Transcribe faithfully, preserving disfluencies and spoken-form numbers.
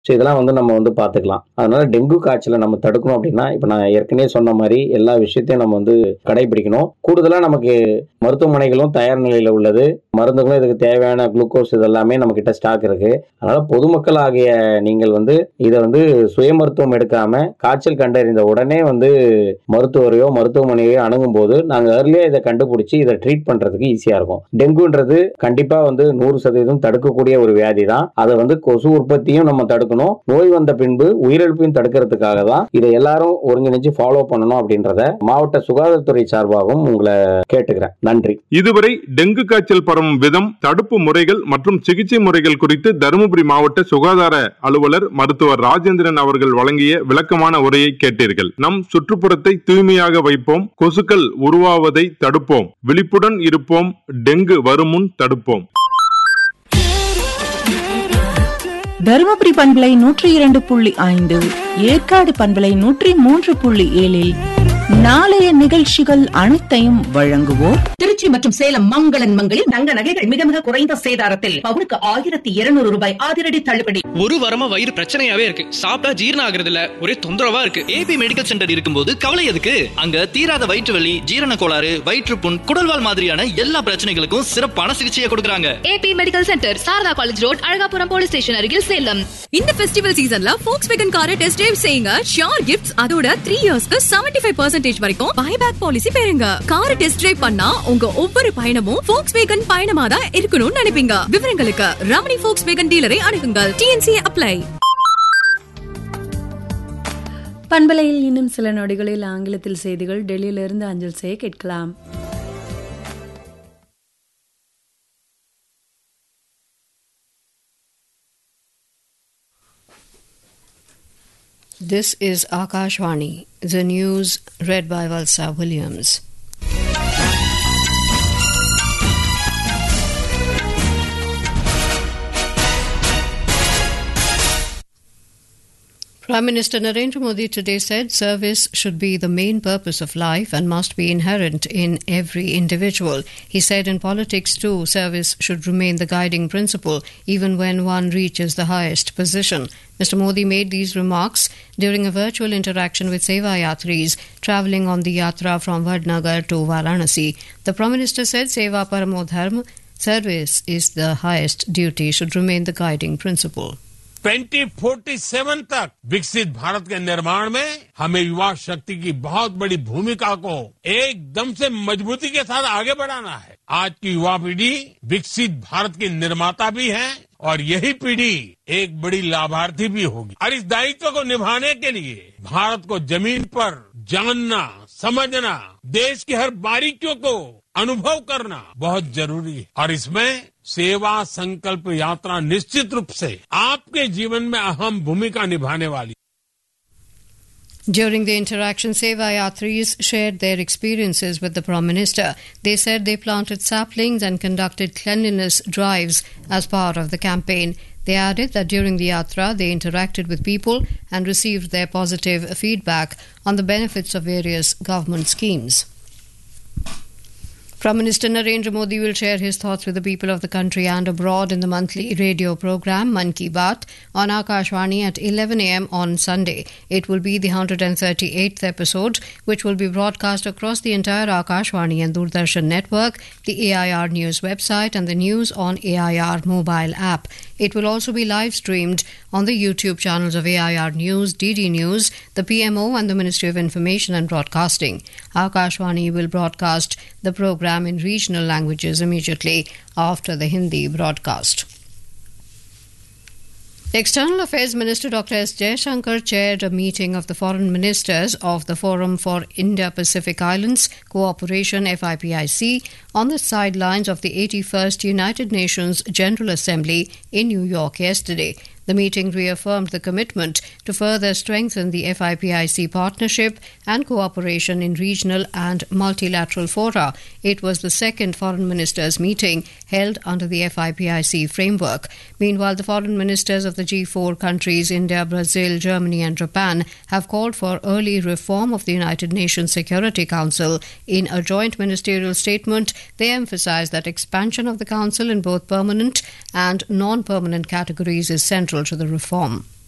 So இதெல்லாம் வந்து நம்ம வந்து பார்த்துக்கலாம். அதனால டெங்கு காய்ச்சலை நம்ம தடுக்கணும் அப்படின்னா, இப்போ நான் ஏற்கனவே சொன்ன மாதிரி எல்லா விஷயத்தையும் நம்ம வந்து கடைபிடிக்கணும். கூடுதலாக நமக்கு மருத்துவமனைகளும் தயார் நிலையில் உள்ளது. மருந்துகளும் இதுக்கு தேவையான குளுக்கோஸ் இதெல்லாமே நம்ம கிட்ட ஸ்டாக் இருக்கு. அதனால பொதுமக்கள் ஆகிய நீங்கள் வந்து இதை வந்து சுய மருத்துவம் எடுக்காம காய்ச்சல் கண்டறிந்த உடனே வந்து மருத்துவரையோ மருத்துவமனையோ அணுகும் போது நாங்கள் ஏர்லியா இதை கண்டுபிடிச்சி இதை ட்ரீட் பண்றதுக்கு ஈஸியா இருக்கும். டெங்குன்றது கண்டிப்பா வந்து நூறு சதவீதம் தடுக்கக்கூடிய ஒரு வியாதி தான். அதை வந்து கொசு உற்பத்தியும் நம்ம தடுக்கணும். நோய் வந்த பின்பு உயிரிழப்பையும் தடுக்கிறதுக்காக தான் இதை எல்லாரும் ஒருங்கிணைச்சு ஃபாலோ பண்ணணும் அப்படின்றத மாவட்ட சுகாதாரத்துறை சார்பாகவும் உங்களை கேட்டுக்கிறேன். நன்றி. இதுவரை டெங்கு காய்ச்சல் பரவும் விதம், தடுப்பு முறைகள் மற்றும் சிகிச்சை முறைகள் குறித்து தருமபுரி மாவட்ட சுகாதார அலுவலர் மருத்துவர் ராஜேந்திரன் அவர்கள் வழங்கிய விளக்கமான உரையை கேட்டீர்கள். நம் சுற்றுப்புறத்தை தூய்மையாக வைப்போம், கொசுக்கள் உருவாவதை தடுப்போம், விழிப்புடன் இருப்போம், டெங்கு வருமுன் தடுப்போம். தருமபுரி பண்பலை நூற்றி இரண்டு புள்ளி ஐந்து, ஏற்காடு பண்பலை நூற்றி மூன்று புள்ளி ஏழில் நாளைய நிகழ்ச்சிகள் அனைத்தையும் வழங்குவோம். திருச்சி மற்றும் சேலம் மங்களன் மங்களில் தங்க நகைகள் மிக மிக குறைந்த சேதாரத்தில் பவுனுக்கு ஆயிரத்தி இருநூறு ரூபாய் அதிரடி தள்ளுபடி. ஒரு வாரமா வயிறு பிரச்சனையாவே இருக்கு, சாப்பிட்டா ஜீரணம் ஆகுறது இல்ல, ஒரே தொந்தரவா இருக்கு. ஏபி மெடிக்கல் சென்டர் இருக்கும்போது கவலை எதுக்கு? அங்க தீராத வயிற்று வலி, ஜீரண கோளாறு, வயிற்றுப்புண், குடல்வால் மாதிரியான எல்லா பிரச்சனைகளுக்கும் சிறப்பான சிகிச்சையை கொடுக்கறாங்க. AB medical centre, Saradha college road, Alagapuram police station அருகில் சேலம். இந்த ஃபெஸ்டிவல் சீசன்ல Volkswagen காரை டெஸ்ட் டிரைவ் செய்யுங்க. ஷியோர் கிஃப்ட்ஸ், அதோட த்ரீ இயர்ஸ்க்கு செவன்டி ஃபைவ் பர்சன்டேஜ் வரைக்கும் பைபேக் பாலிசி பெறுங்க. காரை டெஸ்ட் டிரைவ் பண்ணா உங்க ஒவ்வொரு பயணமும் Volkswagen பயணமா தான் இருக்கணும்னு நினைப்பீங்க. விவரங்களுக்கு ரமணி Volkswagen டீலரை அணுகுங்கள். DNC apply. பண்பலையில் இன்னும் சில நொடிகளில் ஆங்கிலத்தில் செய்திகள் டெல்லியிலிருந்து அஞ்சல் செய்ய கேட்கலாம். This is Akashvani, the news read by Valsa Williams. Prime Minister Narendra Modi today said service should be the main purpose of life and must be inherent in every individual. He said in politics too, service should remain the guiding principle even when one reaches the highest position. Mister Modi made these remarks during a virtual interaction with Seva Yatris travelling on the Yatra from Vadnagar to Varanasi. The Prime Minister said Seva Paramo Dharma, service is the highest duty, should remain the guiding principle. Twenty forty seven तक विकसित भारत के निर्माण में हमें युवा शक्ति की बहुत बड़ी भूमिका को एकदम से मजबूती के साथ आगे बढ़ाना है. आज की युवा पीढ़ी विकसित भारत की निर्माता भी है और यही पीढ़ी एक बड़ी लाभार्थी भी होगी. और इस दायित्व को निभाने के लिए भारत को जमीन पर जानना, समझना, देश की हर बारीकियों को अनुभव करना बहुत जरूरी है. और इसमें सेवा संकल्प यात्रा निश्चित रूप से आपके जीवन में अहम भूमिका निभाने वाली. During the interaction, Seva Yatris shared their experiences with the Prime Minister. They said they planted saplings and conducted cleanliness drives as part of the campaign. They added that during the Yatra, they interacted with people and received their positive feedback on the benefits of various government schemes. Prime Minister Narendra Modi will share his thoughts with the people of the country and abroad in the monthly radio program Mann Ki Baat on Akashvani at eleven a.m. on Sunday. It will be the one hundred thirty-eighth episode, which will be broadcast across the entire Akashvani and Doordarshan network, the A I R News website and the News on A I R mobile app. It will also be live streamed on the YouTube channels of A I R News, D D News, the P M O and the Ministry of Information and Broadcasting. Akashvani will broadcast the program in regional languages immediately after the Hindi broadcast. External Affairs Minister Doctor S. Jaishankar chaired a meeting of the foreign ministers of the Forum for Indo-Pacific Islands Cooperation F I P I C on the sidelines of the eighty-first United Nations General Assembly in New York yesterday. The meeting reaffirmed the commitment to further strengthen the F I P I C partnership and cooperation in regional and multilateral fora. It was the second foreign ministers' meeting held under the F I P I C framework. Meanwhile, the foreign ministers of the G four countries, India, Brazil, Germany and Japan, have called for early reform of the United Nations Security Council. In a joint ministerial statement, they emphasized that expansion of the Council in both permanent and non-permanent categories is central to the reform.